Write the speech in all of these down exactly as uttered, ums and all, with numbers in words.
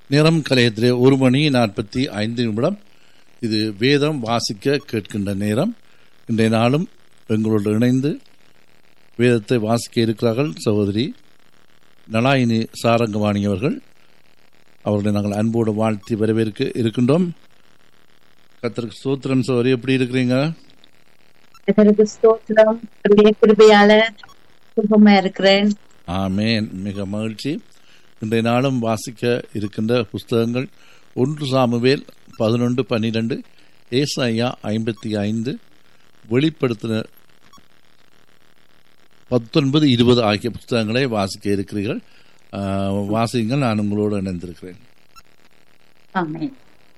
நேரம் கலையத்திலே ஒரு மணி நாற்பத்தி ஐந்து நிமிடம். இது வேதம் வாசிக்க கேட்கின்ற நேரம். இன்றைய நாளும் எங்களோடு இணைந்து வேதத்தை வாசிக்க இருக்கிறார்கள் சகோதரி நலாயினி சாரங்கவாணி அவர்கள். அவர்களை நாங்கள் அன்போடு வாழ்த்தி வரவேற்க இருக்கின்றோம். கர்த்தருக்கு ஸ்தோத்திரம். சகோதரி, எப்படி இருக்கிறீங்க? ஸ்தோத்திரம், கிருபையால சுகமா இருக்கிறேன். ஆமேன். மிக மகிழ்ச்சி. இன்றைய நாளும் வாசிக்க இருக்கின்ற புஸ்தகங்கள் ஒன்று சாமுவேல் பதினொன்று பன்னிரண்டு, ஏசாயா ஐம்பத்தி ஐந்து, வெளிப்படுத்தின பத்தொன்பது இருபது ஆகிய புஸ்தகங்களை வாசிக்க இருக்கிறீர்கள். வாசிங்கள், நான் உங்களோடு இணைந்திருக்கிறேன். ஆமென்.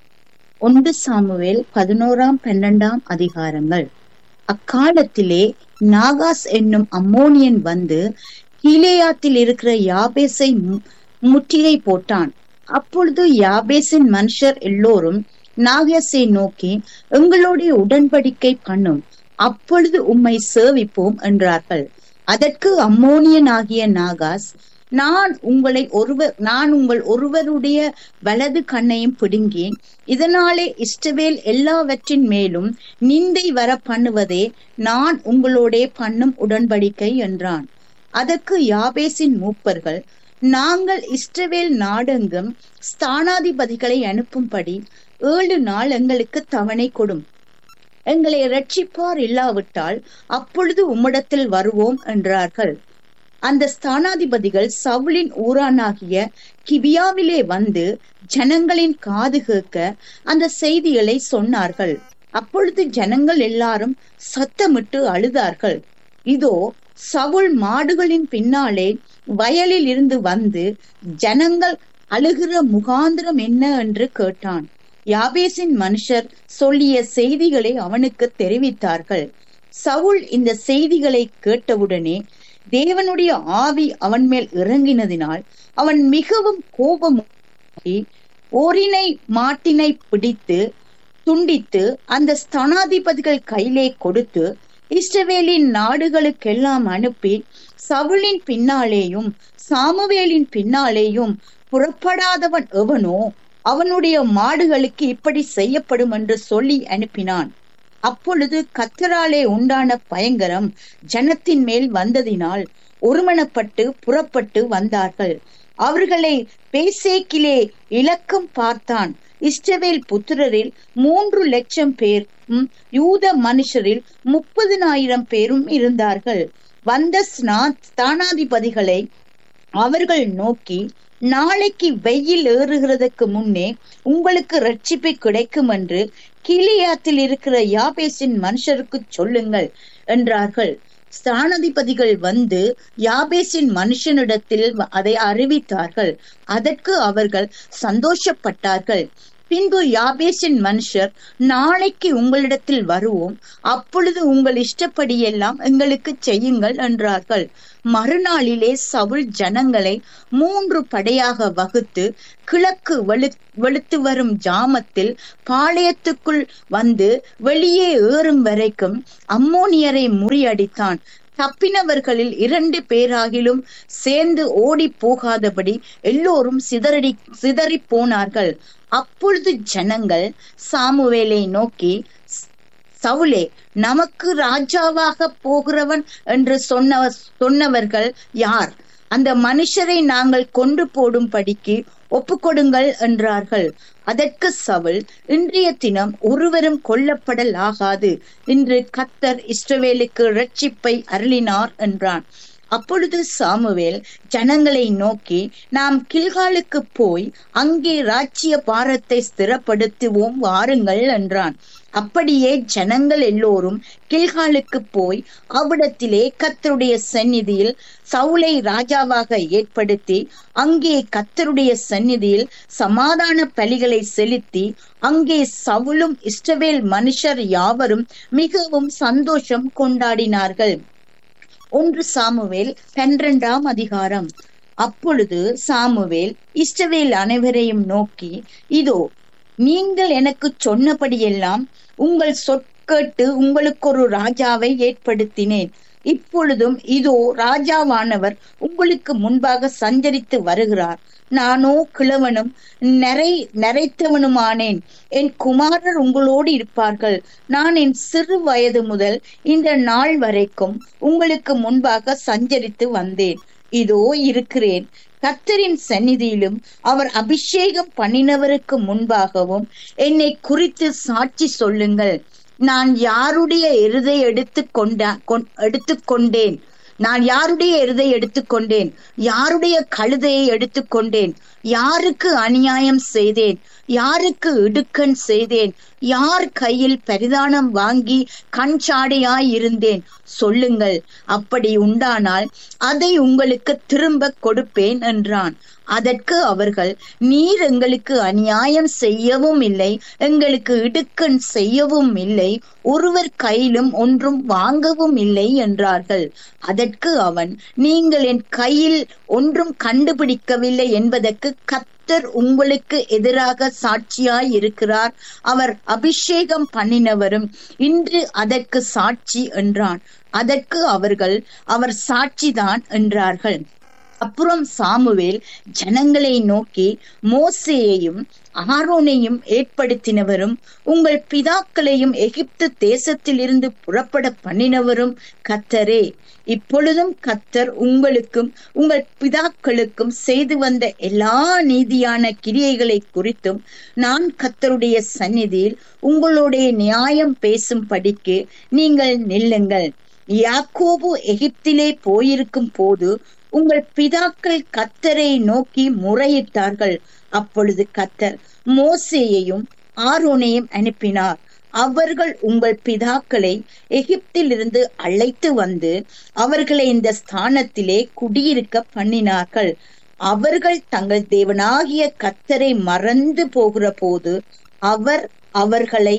ஒன்று சாமுவேல் பதினோராம் பன்னெண்டாம் அதிகாரங்கள். அக்காலத்திலே நாகாஸ் என்னும் அம்மோனியன் வந்து கீலேயாத்தில் இருக்கிற யாபேசை முற்றுகை போட்டான். அப்பொழுது யாபேசின் மனுஷர் எல்லோரும் நாகாசை நோக்கி, எங்களுடைய உடன்படிக்கை பண்ணும், அப்பொழுது உம்மை சேவிப்போம் என்றார்கள். அதற்கு அம்மோனியன் ஆகிய நாகாஸ், நான் உங்களை ஒருவர் நான் உங்கள் ஒருவருடைய வலது கண்ணையும் பிடுங்கி இதனாலே இஸ்ரவேல் எல்லாவற்றின் மேலும் நிந்தை வர பண்ணுவதே நான் உங்களோட பண்ணும் உடன்படிக்கை என்றான். அதற்கு யாபேசின் மூப்பர்கள், நாங்கள் இஸ்ரவேல் நாடெங்கும் ஸ்தானாதிபதிகளை அனுப்பும்படி ஏழு நாள் எங்களுக்கு தவணை கொடும், எங்களை இரட்சிப்பார் இல்லாவிட்டால் அப்பொழுது உம்மிடத்தில் வருவோம் என்றார்கள். அந்த ஸ்தானாதிபதிகள் சவுலின் ஊரானாகிய கிபியாவிலே வந்து ஜனங்களின் காது கேட்க அந்த செய்திகளை சொன்னார்கள். அப்பொழுது ஜனங்கள் எல்லாரும் சத்தமிட்டு அழுதார்கள். இதோ, சவுல் மாடுகளின் பின்னாலே வயலில் இருந்து வந்து ஜனங்கள் அழுகிற முகாந்திரம் என்ன என்று கேட்டான். யாபேசின் மனுஷர் சொல்லிய செய்திகளை அவனுக்கு தெரிவித்தார்கள். சவுல் இந்த செய்திகளை கேட்டவுடனே தேவனுடைய ஆவி அவன் மேல் இறங்கினதினால் அவன் மிகவும் கோபமாகி ஓரினை மாட்டினை பிடித்து துண்டித்து அந்த ஸ்தானாதிபதிகள் கையிலே கொடுத்து இஸ்ரவேலின் நாடுகளுக்கெல்லாம் அனுப்பி, சவுலின் பின்னாலேயும் சாமுவேலின் பின்னாலேயும் புறப்படாதவன் எவனோ அவனுடைய மாடுகளுக்கு இப்படி செய்யப்படும் என்று சொல்லி அனுப்பினான். அப்பொழுது கர்த்தராலே உண்டான பயங்கரம் ஜனத்தின் மேல் வந்ததினால் ஒருமனப்பட்டு புறப்பட்டு வந்தார்கள். அவர்களை பேசேக்கிலே இலக்கம் பார்த்தான். இஸ்ரவேல் புத்திரரில் மூன்று லட்சம் பேர், யூத மனுஷரில் முப்பதினாயிரம் பேரும் இருந்தார்கள். வந்த ஸ்தானாதிபதிகளை அவர்கள் நோக்கி, நாளைக்கு வெயில் ஏறுகிறதுக்கு முன்னே உங்களுக்கு ரட்சிப்பு கிடைக்கும் என்று கீலேயாத்தில் இருக்கிற யாபேசின் மனுஷருக்கு சொல்லுங்கள் என்றார்கள். ஸ்தானாதிபதிகள் வந்து யாபேசின் மனுஷனிடத்தில் அதை அறிவித்தார்கள். அதற்கு அவர்கள் சந்தோஷப்பட்டார்கள். பின்பு யாபேசின் மனுஷர், நாளைக்கு உங்களிடத்தில் வருவோம், அப்பொழுது உங்கள் இஷ்டப்படியெல்லாம் எங்களுக்கு செய்யுங்கள் என்றார்கள். மறுநாளிலே சவுல் ஜனங்களை மூன்று படையாக வகுத்து கிழக்கு வெளு வெளுத்து வரும் ஜாமத்தில் பாளையத்துக்குள் வந்து வெளியே ஏறும் வரைக்கும் அம்மோனியரை முறியடித்தான். தப்பினவர்களில் இரண்டு பேராகிலும் சேர்ந்து ஓடி போகாதபடி எல்லோரும் சிதறடி சிதறி போனார்கள். அப்பொழுது ஜனங்கள் சாமுவேலை நோக்கி, சவுலே, நமக்கு ராஜாவாக போகிறவன் என்று சொன்ன சொன்னவர்கள் யார்? அந்த மனுஷரை நாங்கள் கொண்டு போடும்படிக்கு ஒப்புக்கொடுங்கள் என்றார்கள். அதற்கு சவுல், இன்றைய தினம் ஒருவரும் கொல்லப்படல் ஆகாது, இன்று கர்த்தர் இஸ்ரவேலுக்கு இரட்சிப்பை அருளினார் என்றான். அப்பொழுது சாமுவேல் ஜனங்களை நோக்கி, நாம் கில்காலுக்கு போய் அங்கே ராஜ்ய பாரத்தை ஸ்திரப்படுத்துவோம் வாருங்கள் என்றான். அப்படியே ஜனங்கள் எல்லோரும் கில்காலுக்கு போய் அவ்விடத்திலே கர்த்தருடைய சந்நிதியில் சவுலை ராஜாவாக ஏற்படுத்தி அங்கே கர்த்தருடைய சந்நிதியில் சமாதான பலிகளை செலுத்தி அங்கே சவுலும் இஸ்ரவேல் மனுஷர் யாவரும் மிகவும் சந்தோஷம் கொண்டாடினார்கள். ஒன்று சாமுவேல் பன்னிரண்டாம் அதிகாரம். அப்பொழுது சாமுவேல் இஸ்ரவேல் அனைவரையும் நோக்கி, இதோ, நீங்கள் எனக்கு சொன்னபடியெல்லாம் உங்கள் சொற்கேட்டு உங்களுக்கு ஒரு ராஜாவை ஏற்படுத்தினேன். இப்பொழுதும் இதோ ராஜாவானவர் உங்களுக்கு முன்பாக சஞ்சரித்து வருகிறார். நானோ கிழவனும் நரை நரைத்தவனுமானேன். என் குமாரர் உங்களோடு இருப்பார்கள். நான் என் சிறு வயது முதல் இந்த நாள் வரைக்கும் உங்களுக்கு முன்பாக சஞ்சரித்து வந்தேன். இதோ இருக்கிறேன். கர்த்தரின் சந்நிதியிலும் அவர் அபிஷேகம் பண்ணினவருக்கு முன்பாகவும் என்னை குறித்து சாட்சி சொல்லுங்கள். நான் யாருடைய எருதை எடுத்து கொண்டா எடுத்துக்கொண்டேன் நான் யாருடைய எருதை எடுத்துக்கொண்டேன் யாருடைய கழுதையை எடுத்துக்கொண்டேன்? யாருக்கு அநியாயம் செய்தேன்? யாருக்கு இடுக்கண் செய்தேன்? யார் கையில் பரிதானம் வாங்கி கண்சாடையாய் இருந்தேன்? சொல்லுங்கள். அப்படி உண்டானால் அதை உங்களுக்கு திரும்ப கொடுப்பேன் என்றான். அதற்கு அவர்கள், நீர் எங்களுக்கு அநியாயம் செய்யவும் இல்லை, எங்களுக்கு இடுக்கண் செய்யவும் இல்லை, ஒருவர் கையிலும் ஒன்றும் வாங்கவும் இல்லை என்றார்கள். அதற்கு அவன், நீங்கள் என் கையில் ஒன்றும் கண்டுபிடிக்கவில்லை என்பதற்கு கர்த்தர் உங்களுக்கு எதிராக சாட்சியாய் இருக்கிறார். அவர் அபிஷேகம் பண்ணினவரும் இன்று அதற்கு சாட்சி என்றான். அதற்கு அவர்கள், அவர் சாட்சிதான் என்றார்கள். அப்புறம் சாமுவேல் ஜனங்களை நோக்கி, மோசேயையும் ஆரோனையும் ஏற்படுத்தினவரும் உங்கள் பிதாக்களையும் எகிப்து தேசத்தில் இருந்து புறப்பட பண்ணினவரும் கர்த்தரே. இப்பொழுதும் கர்த்தர் உங்களுக்கும் உங்கள் பிதாக்களுக்கும் செய்து வந்த எல்லா நீதியான கிரியைகளை குறித்தும் நான் கர்த்தருடைய சந்நிதியில் உங்களுடைய நியாயம் பேசும் படிக்கு நீங்கள் நில்லுங்கள். யாக்கோபு எகிப்திலே போயிருக்கும் போது உங்கள் பிதாக்கள் கர்த்தரை நோக்கி முறையிட்டார்கள். அப்பொழுது கர்த்தர் மோசேயையும் ஆரோனையும் அனுப்பினார். அவர்கள் உங்கள் பிதாக்களை எகிப்திலிருந்து அழைத்து வந்து அவர்களை இந்த ஸ்தானத்திலே குடியிருக்க பண்ணினார்கள். அவர்கள் தங்கள் தேவனாகிய கர்த்தரை மறந்து போகிற போது அவர் அவர்களை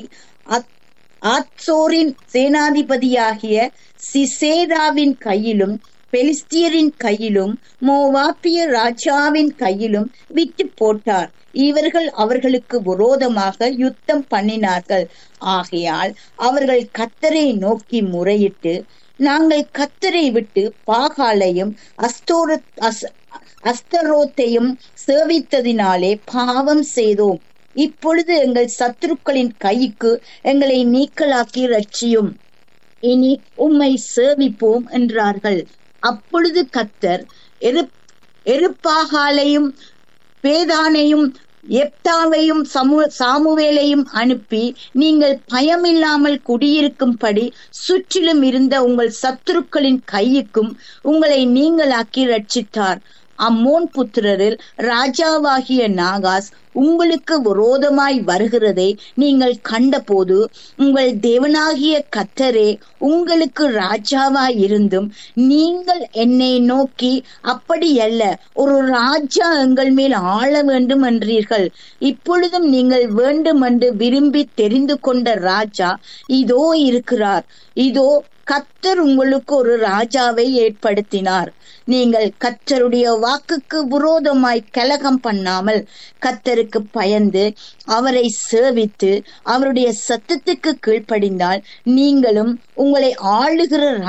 ஆத்சோரின் சேனாதிபதியாகிய சிசேராவின் கையிலும் பெலிஸ்தியரின் கையிலும் மோவாபிய ராஜாவின் கையிலும் விட்டு போட்டார். இவர்கள் அவர்களுக்கு விரோதமாக யுத்தம் பண்ணினார்கள். ஆகையால் அவர்கள் கர்த்தரை நோக்கி முறையிட்டு, நாங்கள் கர்த்தரை விட்டு பாகாலையும் அஸ்தோர அஸ்தரோத்தையும் சேவித்ததினாலே பாவம் செய்தோம். இப்பொழுது எங்கள் சத்துருக்களின் கைக்கு எங்களை நீக்கலாக்கி ரட்சியும். இனி உம்மை சேவிப்போம் என்றார்கள். அப்பொழுது கர்த்தர் எரு எருப்பாகாலையும் பேதானையும் எப்தாவையும் சமு சாமுவேலையும் அனுப்பி, நீங்கள் பயமில்லாமல் குடியிருக்கும்படி சுற்றிலும் இருந்த உங்கள் சத்துருக்களின் கையுக்கும் உங்களை நீங்களாக்கி ரட்சித்தார். அம்மோன் புத்திரரில் ராஜாவாகிய நாகாஸ் உங்களுக்கு விரோதமாய் வருகிறதை நீங்கள் கண்டபோது உங்கள் தேவனாகிய கர்த்தரே உங்களுக்கு ராஜாவாய் இருந்தும் நீங்கள் என்னை நோக்கி, அப்படியல்ல, ஒரு ராஜா எங்கள் மேல் ஆள வேண்டும் என்றீர்கள். இப்பொழுதும் நீங்கள் வேண்டுமென்று விரும்பி தெரிந்து கொண்ட ராஜா இதோ இருக்கிறார். இதோ கர்த்தர் உங்களுக்கு ஒரு ராஜாவை ஏற்படுத்தினார். நீங்கள் கர்த்தருடைய வாக்குக்கு விரோதமாய் கலகம் பண்ணாமல் கர்த்தருக்கு பயந்து அவரை சேவித்து அவருடைய சத்தத்துக்கு கீழ்ப்படிந்தால் நீங்களும் உங்களை ஆளுகிற